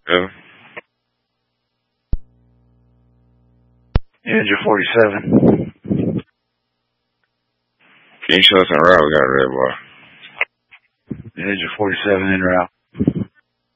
Yeah. Ninja 47. Can you show us en route? We got a red bar. Ninja 47 en route.